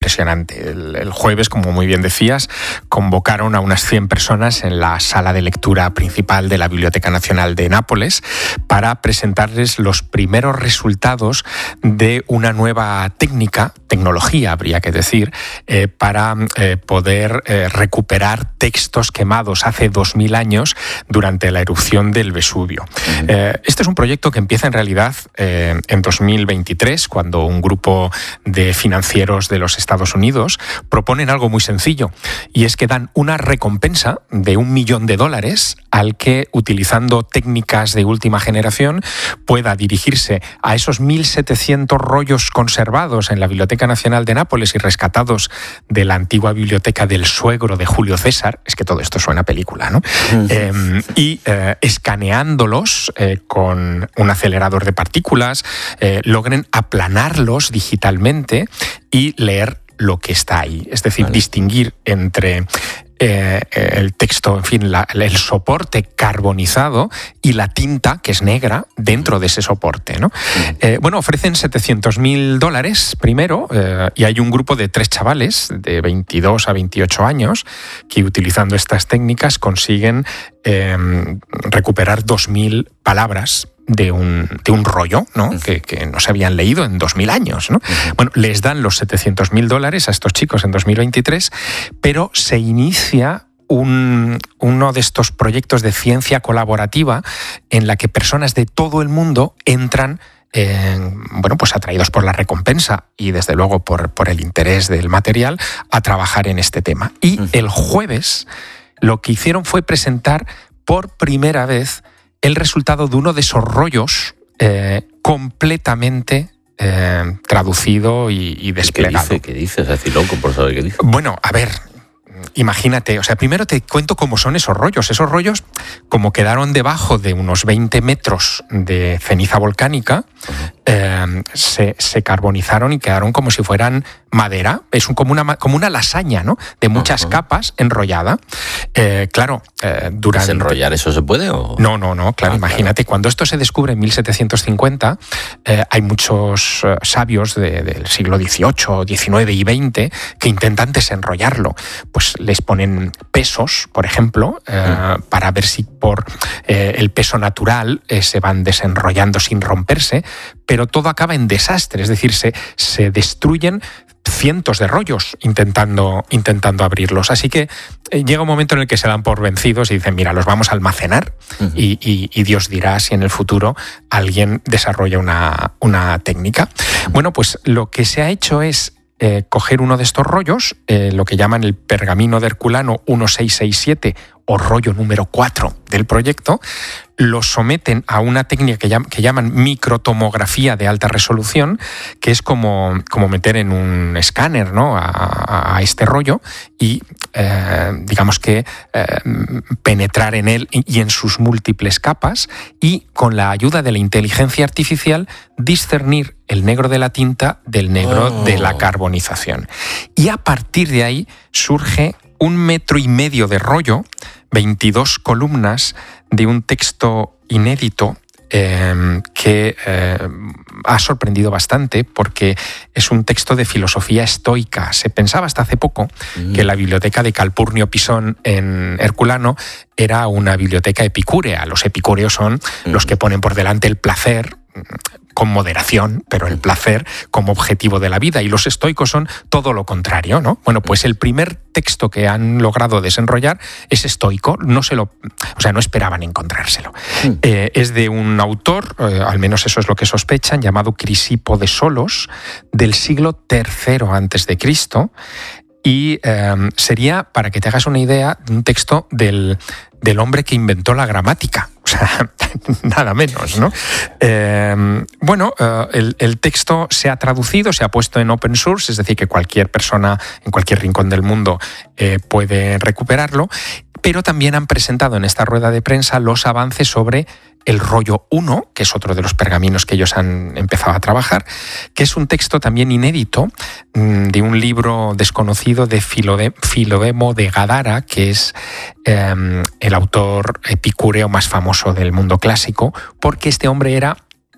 impresionante. El jueves, como muy bien decías, convocaron a unas 100 personas en la sala de lectura principal de la Biblioteca Nacional de Nápoles para presentarles los primeros resultados de una nueva tecnología, habría que decir, para poder recuperar textos quemados hace 2000 años durante la erupción del Vesubio. Este es un proyecto que empieza en realidad en 2023, cuando un grupo de financieros de los Estados Unidos proponen algo muy sencillo, y es que dan una recompensa de $1 millón al que, utilizando técnicas de última generación, pueda dirigirse a esos 1.700 rollos conservados en la Biblioteca Nacional de Nápoles y rescatados de la antigua biblioteca del suegro de Julio César. Es que todo esto suena a película, ¿no? Y escaneándolos con un acelerador de partículas, logren aplanarlos digitalmente y leer lo que está ahí. Es decir, distinguir entre el texto, en fin, el soporte carbonizado y la tinta, que es negra, dentro de ese soporte, ¿no? Bueno, ofrecen $700.000 primero, y hay un grupo de 3 chavales de 22 a 28 años que, utilizando estas técnicas, consiguen recuperar 2.000 palabras de un rollo, ¿no? Que no se habían leído en 2000 años, ¿no? Bueno, les dan los $700.000 a estos chicos en 2023, pero se inicia uno de estos proyectos de ciencia colaborativa en la que personas de todo el mundo entran, bueno, pues atraídos por la recompensa y desde luego por el interés del material, a trabajar en este tema. Y el jueves lo que hicieron fue presentar por primera vez el resultado de uno de esos rollos completamente traducido y desplegado. ¿Qué dices? Estoy loco por saber qué dices. Bueno, a ver, imagínate, o sea, primero te cuento cómo son esos rollos. Esos rollos, como quedaron debajo de unos 20 metros de ceniza volcánica, se carbonizaron y quedaron como si fueran madera. Es como una lasaña, ¿no? De muchas capas enrollada. Claro, durante... ¿Desenrollar eso se puede? ¿O? No, claro, imagínate. Claro. Cuando esto se descubre en 1750, hay muchos sabios del siglo XVIII, XIX y XX que intentan desenrollarlo. Pues les ponen pesos, por ejemplo, para ver si por el peso natural se van desenrollando sin romperse, pero todo acaba en desastre, es decir, se destruyen cientos de rollos intentando abrirlos. Así que llega un momento en el que se dan por vencidos y dicen, mira, los vamos a almacenar y Dios dirá si en el futuro alguien desarrolla una técnica. Bueno, pues lo que se ha hecho es coger uno de estos rollos, lo que llaman el pergamino de Herculano 1667 o rollo número 4 del proyecto, lo someten a una técnica que llaman microtomografía de alta resolución, que es como meter en un escáner, ¿no?, a este rollo y, digamos que, penetrar en él y en sus múltiples capas, y con la ayuda de la inteligencia artificial discernir el negro de la tinta del negro de la carbonización. Y a partir de ahí surge 1,5 metros de rollo, 22 columnas de un texto inédito que ha sorprendido bastante, porque es un texto de filosofía estoica. Se pensaba hasta hace poco que la biblioteca de Calpurnio Pisón en Herculano era una biblioteca epicúrea. Los epicúreos son los que ponen por delante el placer, con moderación, pero el placer como objetivo de la vida, y los estoicos son todo lo contrario, ¿no? Bueno, pues el primer texto que han logrado desenrollar es estoico, no esperaban encontrárselo. Es de un autor, al menos eso es lo que sospechan, llamado Crisipo de Solos, del siglo III a.C., y sería, para que te hagas una idea, un texto del hombre que inventó la gramática. O sea, nada menos, ¿no? El texto se ha traducido, se ha puesto en open source, es decir, que cualquier persona en cualquier rincón del mundo puede recuperarlo, pero también han presentado en esta rueda de prensa los avances sobre el rollo 1, que es otro de los pergaminos que ellos han empezado a trabajar, que es un texto también inédito de un libro desconocido de Filodemo de Gadara, que es el autor epicúreo más famoso del mundo clásico, porque este hombre era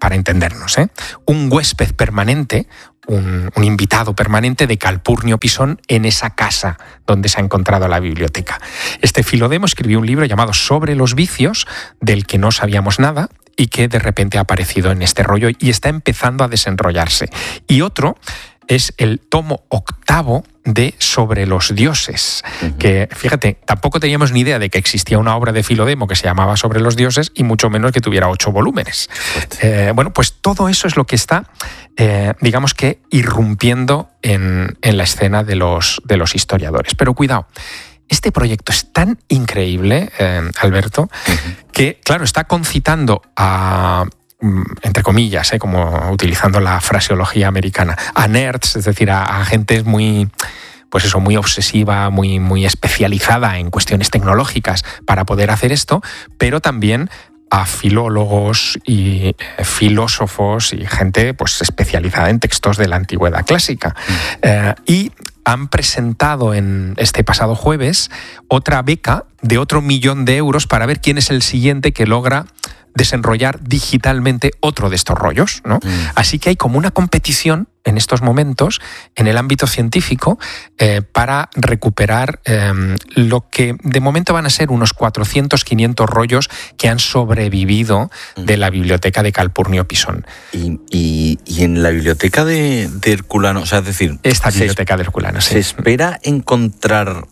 para entendernos, un huésped permanente, un invitado permanente de Calpurnio Pisón en esa casa donde se ha encontrado la biblioteca. Este Filodemo escribió un libro llamado Sobre los vicios, del que no sabíamos nada y que de repente ha aparecido en este rollo y está empezando a desenrollarse. Y otro es el tomo 8 de Sobre los dioses, que, fíjate, tampoco teníamos ni idea de que existía una obra de Filodemo que se llamaba Sobre los dioses y mucho menos que tuviera 8 volúmenes. Bueno, pues todo eso es lo que está, digamos que, irrumpiendo en la escena de los historiadores. Pero cuidado, este proyecto es tan increíble, Alberto, que, claro, está concitando a, entre comillas, como utilizando la fraseología americana, a nerds, es decir, a gente muy, pues eso, muy obsesiva, muy especializada en cuestiones tecnológicas para poder hacer esto, pero también a filólogos y filósofos y gente pues especializada en textos de la antigüedad clásica. Y han presentado en este pasado jueves otra beca de otro 1 millón de euros para ver quién es el siguiente que logra desenrollar digitalmente otro de estos rollos, ¿no? Así que hay como una competición en estos momentos en el ámbito científico para recuperar lo que de momento van a ser unos 400, 500 rollos que han sobrevivido de la biblioteca de Calpurnio Pisón. Y en la biblioteca de Herculano, o sea, es decir... Esta biblioteca de Herculano, sí. ¿Se espera encontrar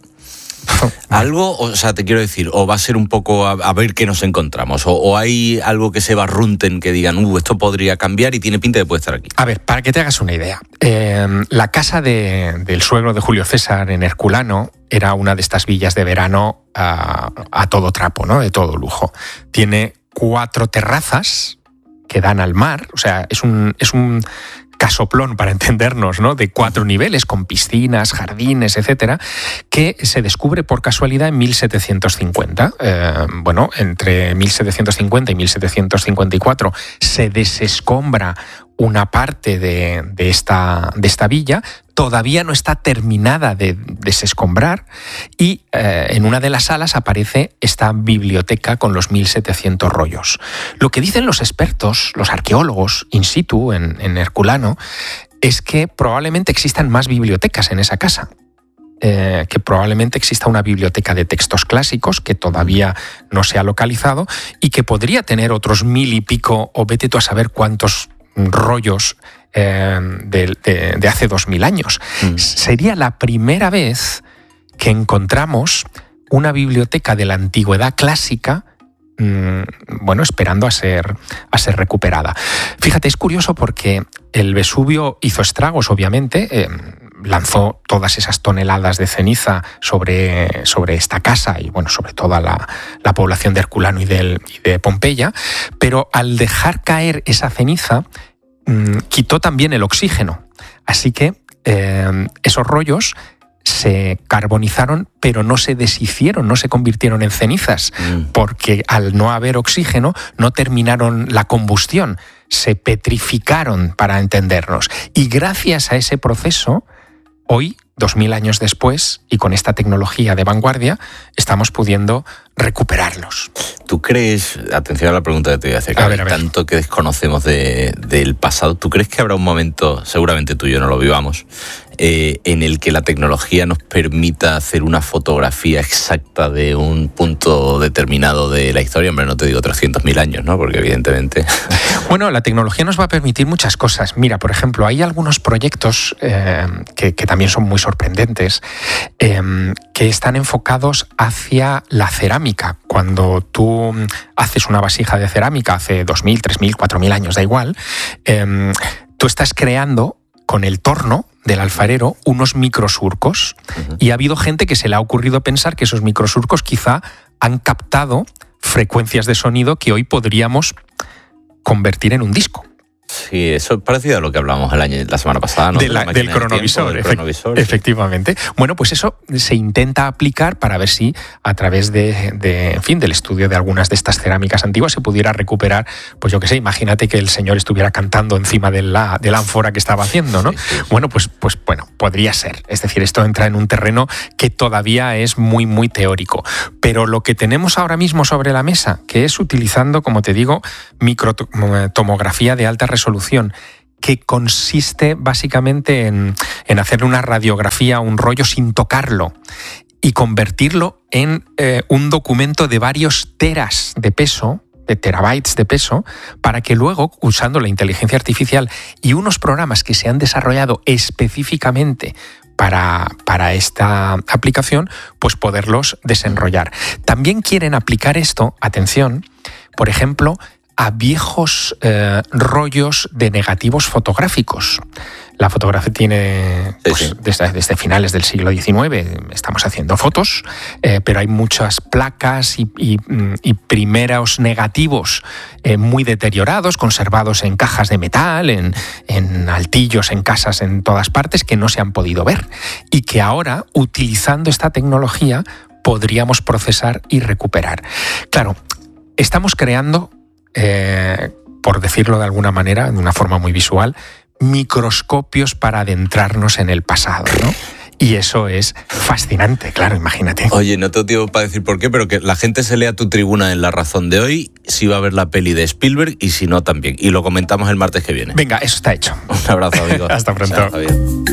algo? O sea, te quiero decir, o va a ser un poco a ver qué nos encontramos, o hay algo que se barrunten, que digan, esto podría cambiar y tiene pinta de puede estar aquí. A ver, para que te hagas una idea, la casa del suegro de Julio César en Herculano era una de estas villas de verano a todo trapo, ¿no? De todo lujo. Tiene 4 terrazas que dan al mar, o sea, es un casoplón, para entendernos, ¿no? De 4 niveles, con piscinas, jardines, etcétera, que se descubre por casualidad en 1750. Bueno, entre 1750 y 1754 se desescombra una parte de esta villa, todavía no está terminada de desescombrar y en una de las salas aparece esta biblioteca con los 1700 rollos. Lo que dicen los expertos, los arqueólogos in situ en Herculano, es que probablemente existan más bibliotecas en esa casa. Que probablemente exista una biblioteca de textos clásicos que todavía no se ha localizado y que podría tener otros 1000 y pico, o vete tú a saber cuántos rollos de hace 2000 años. Sería la primera vez que encontramos una biblioteca de la antigüedad clásica, bueno, esperando a ser recuperada. Fíjate, es curioso porque el Vesubio hizo estragos, obviamente, lanzó todas esas toneladas de ceniza sobre esta casa y, bueno, sobre toda la población de Herculano y de Pompeya, pero al dejar caer esa ceniza, quitó también el oxígeno. Así que esos rollos se carbonizaron, pero no se deshicieron, no se convirtieron en cenizas, porque al no haber oxígeno no terminaron la combustión, se petrificaron, para entendernos. Y gracias a ese proceso, hoy, 2000 años después, y con esta tecnología de vanguardia, estamos pudiendo recuperarlos. ¿Tú crees, atención a la pregunta que te voy a hacer, que tanto que desconocemos del pasado, ¿tú crees que habrá un momento, seguramente tú y yo no lo vivamos, en el que la tecnología nos permita hacer una fotografía exacta de un punto determinado de la historia? Hombre, no te digo 300.000 años, ¿no? Porque evidentemente... Bueno, la tecnología nos va a permitir muchas cosas. Mira, por ejemplo, hay algunos proyectos que también son muy sorprendentes, que están enfocados hacia la cerámica. Cuando tú haces una vasija de cerámica hace 2000, 3000, 4000 años, da igual, tú estás creando con el torno del alfarero unos microsurcos, y ha habido gente que se le ha ocurrido pensar que esos microsurcos quizá han captado frecuencias de sonido que hoy podríamos convertir en un disco. Sí, eso es parecido a lo que hablamos la semana pasada, ¿no? Del cronovisor, efectivamente. Bueno, pues eso se intenta aplicar para ver si a través del estudio de algunas de estas cerámicas antiguas se pudiera recuperar, pues yo qué sé, imagínate que el señor estuviera cantando encima de la ánfora que estaba haciendo, ¿no? Sí. Bueno, pues podría ser. Es decir, esto entra en un terreno que todavía es muy, muy teórico. Pero lo que tenemos ahora mismo sobre la mesa, que es utilizando, como te digo, microtomografía de alta resolución, que consiste básicamente en hacer una radiografía, un rollo sin tocarlo, y convertirlo en un documento de varios teras de peso, de terabytes de peso, para que luego, usando la inteligencia artificial y unos programas que se han desarrollado específicamente para esta aplicación, pues poderlos desenrollar. También quieren aplicar esto, atención, por ejemplo, a viejos rollos de negativos fotográficos. La fotografía tiene, desde finales del siglo XIX, estamos haciendo fotos, pero hay muchas placas y primeros negativos muy deteriorados, conservados en cajas de metal, en altillos, en casas, en todas partes, que no se han podido ver. Y que ahora, utilizando esta tecnología, podríamos procesar y recuperar. Claro, estamos creando, por decirlo de alguna manera, de una forma muy visual, microscopios para adentrarnos en el pasado, ¿no? Y eso es fascinante, claro, imagínate. Oye, no tengo tiempo para decir por qué, pero que la gente se lea tu tribuna en La Razón de hoy, si va a ver la peli de Spielberg y si no también. Y lo comentamos el martes que viene. Venga, eso está hecho. Un abrazo, amigo. Hasta pronto. Chao, Javier.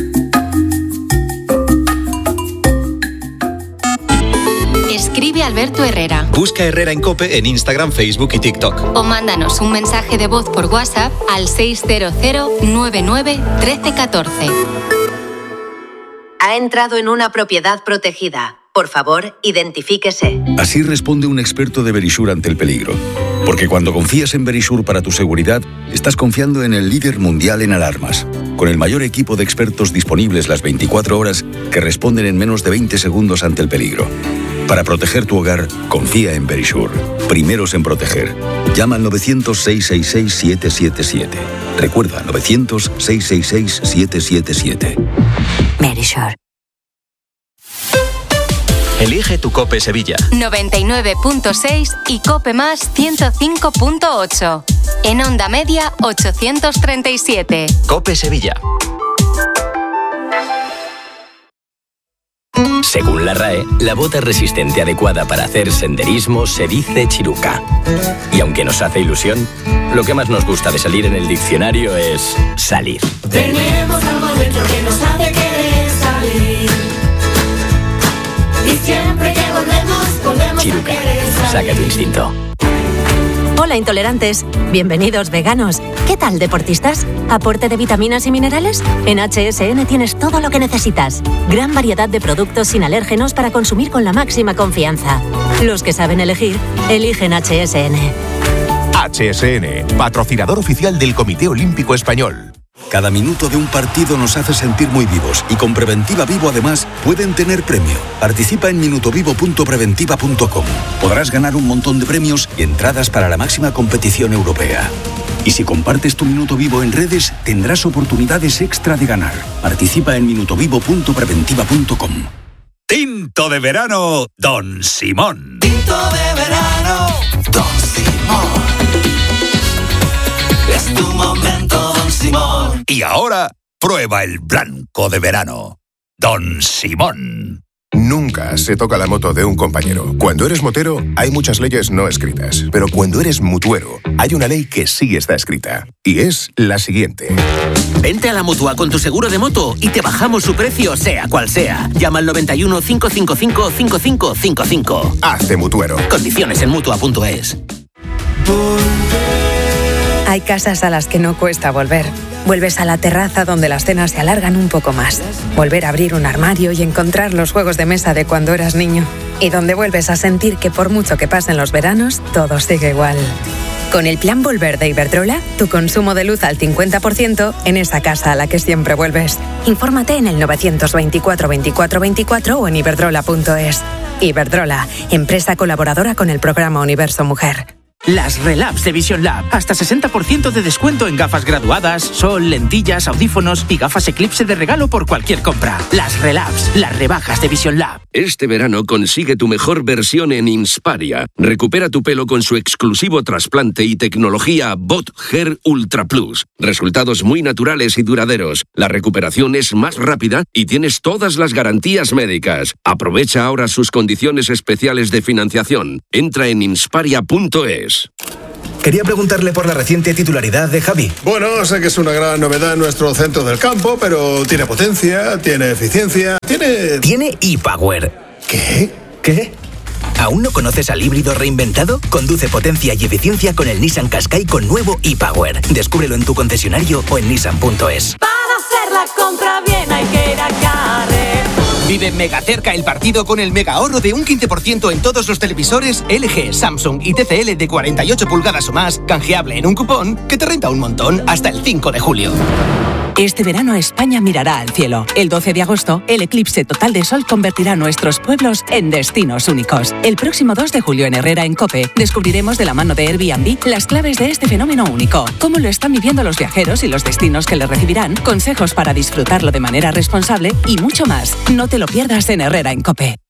Escribe Alberto Herrera. Busca Herrera en COPE en Instagram, Facebook y TikTok. O mándanos un mensaje de voz por WhatsApp al 600 99 13 14. Ha entrado en una propiedad protegida. Por favor, identifíquese. Así responde un experto de Verisure ante el peligro. Porque cuando confías en Verisure para tu seguridad, estás confiando en el líder mundial en alarmas. Con el mayor equipo de expertos disponibles las 24 horas que responden en menos de 20 segundos ante el peligro. Para proteger tu hogar, confía en Verisure. Primeros en proteger. Llama al 900-666-777. Recuerda, 900-666-777. Verisure. Elige tu COPE Sevilla. 99.6 y COPE Más 105.8. En onda media 837. COPE Sevilla. Según la RAE, la bota resistente adecuada para hacer senderismo se dice chiruca. Y aunque nos hace ilusión, lo que más nos gusta de salir en el diccionario es salir. Tenemos algo dentro que nos hace querer salir. Y siempre que volvemos Chiruca, a querer salir. saca tu instinto. Hola intolerantes, bienvenidos veganos. ¿Qué tal deportistas? ¿Aporte de vitaminas y minerales? En HSN tienes todo lo que necesitas. Gran variedad de productos sin alérgenos para consumir con la máxima confianza. Los que saben elegir, eligen HSN. HSN, patrocinador oficial del Comité Olímpico Español. Cada minuto de un partido nos hace sentir muy vivos y con Preventiva Vivo además pueden tener premio. Participa en minutovivo.preventiva.com. Podrás ganar un montón de premios y entradas para la máxima competición europea. Y si compartes tu Minuto Vivo en redes, tendrás oportunidades extra de ganar. Participa en minutovivo.preventiva.com. Tinto de verano, Don Simón. Tinto de verano, Don Simón. Es tu momento, Don Simón. Y ahora, prueba el blanco de verano, Don Simón. Nunca se toca la moto de un compañero. Cuando eres motero, hay muchas leyes no escritas. Pero cuando eres mutuero, hay una ley que sí está escrita. Y es la siguiente. Vente a la Mutua con tu seguro de moto y te bajamos su precio, sea cual sea. Llama al 91 555 5555. Hazte mutuero. Condiciones en Mutua.es. Hay casas a las que no cuesta volver. Vuelves a la terraza donde las cenas se alargan un poco más. Volver a abrir un armario y encontrar los juegos de mesa de cuando eras niño. Y donde vuelves a sentir que por mucho que pasen los veranos, todo sigue igual. Con el plan Volver de Iberdrola, tu consumo de luz al 50% en esa casa a la que siempre vuelves. Infórmate en el 924 24 24 o en iberdrola.es. Iberdrola, empresa colaboradora con el programa Universo Mujer. Las Relabs de Vision Lab. Hasta 60% de descuento en gafas graduadas, sol, lentillas, audífonos y gafas Eclipse de regalo por cualquier compra. Las Relabs, las rebajas de Vision Lab. Este verano consigue tu mejor versión en Insparia. Recupera tu pelo con su exclusivo trasplante y tecnología Bot Hair Ultra Plus. Resultados muy naturales y duraderos. La recuperación es más rápida y tienes todas las garantías médicas. Aprovecha ahora sus condiciones especiales de financiación. Entra en insparia.es. Quería preguntarle por la reciente titularidad de Javi. Bueno, sé que es una gran novedad en nuestro centro del campo, pero tiene potencia, tiene eficiencia, Tiene ePower. ¿Qué? ¿Aún no conoces al híbrido reinventado? Conduce potencia y eficiencia con el Nissan Qashqai con nuevo ePower. Descúbrelo en tu concesionario o en nissan.es. Para hacer la compra bien hay que ir a Carrefour. Vive mega cerca el partido con el mega ahorro de un 15% en todos los televisores LG, Samsung y TCL de 48 pulgadas o más, canjeable en un cupón que te renta un montón hasta el 5 de julio. Este verano España mirará al cielo. El 12 de agosto, el eclipse total de sol convertirá nuestros pueblos en destinos únicos. El próximo 2 de julio en Herrera, en COPE, descubriremos de la mano de Airbnb las claves de este fenómeno único, cómo lo están viviendo los viajeros y los destinos que le recibirán, consejos para disfrutarlo de manera responsable y mucho más. No te lo pierdas en Herrera, en COPE.